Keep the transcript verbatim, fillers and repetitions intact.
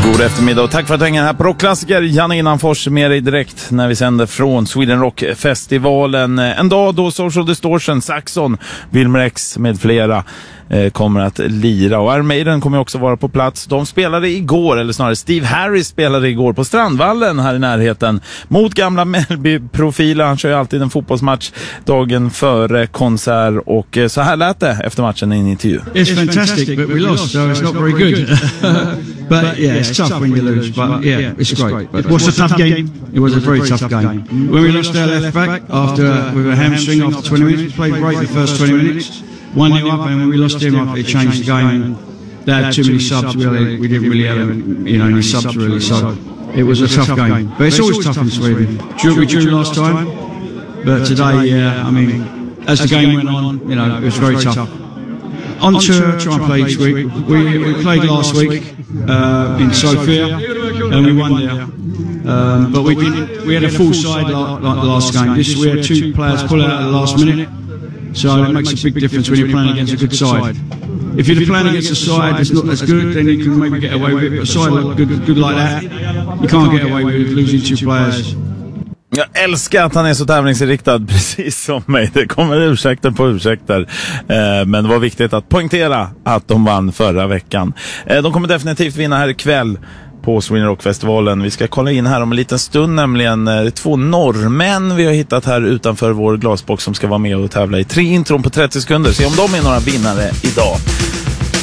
God eftermiddag och tack för att du hänger här på Rockklassiker. Janne Innanfors med dig direkt när vi sänder från Sweden Rock-festivalen. En dag då Social Distortion, Saxon, Wilmer X med flera eh, kommer att lira. Och Iron Maiden kommer också vara på plats. De spelade igår, eller snarare Steve Harris spelade igår på Strandvallen här i närheten mot gamla Mellby-profiler. Han kör ju alltid en fotbollsmatch dagen före konsert. Och eh, så här lät det efter matchen i en intervju. It's fantastic, but we lost, so it's not very good. But yeah, it's tough when you lose, but yeah, it's great. It was a tough game. It was a very tough game. When we lost our left back after uh, with a hamstring after twenty minutes, we played great the first twenty minutes. one nil up, and when we lost him, it changed the game. And they had too many subs. Really, we didn't really have, you know, any subs really. So it was a tough game. But it's always tough in Sweden. We drew last time, but today, yeah, I mean, as the game went on, you know, it was very tough. On tour, try and play each week. We, we played last week uh, in Sofia, and we won there. Um, but we didn't. We had a full side like, like the last game. This we had two players pull out at the last minute, so it makes a big difference when you're playing against a good side. If you're playing against a side that's not as good, then you can maybe get away with it. But a side like good, good like that, you can't get away with losing two players. Jag älskar att han är så tävlingsinriktad, precis som mig. Det kommer ursäkter på ursäkter. Eh, men det var viktigt att poängtera att de vann förra veckan. Eh, de kommer definitivt vinna här ikväll på Sweden Rock-festivalen. Vi ska kolla in här om en liten stund, nämligen eh, två norrmän vi har hittat här utanför vår glasbox som ska vara med och tävla i tre intron på trettio sekunder. Se om de är några vinnare idag.